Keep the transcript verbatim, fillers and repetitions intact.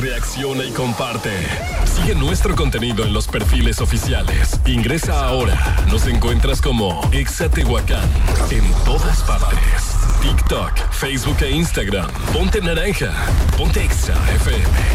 reacciona y comparte. Sigue nuestro contenido en los perfiles oficiales. Ingresa ahora. Nos encuentras como Exa Tehuacán en todas partes. TikTok, Facebook e Instagram. Ponte naranja. Ponte Exa F M.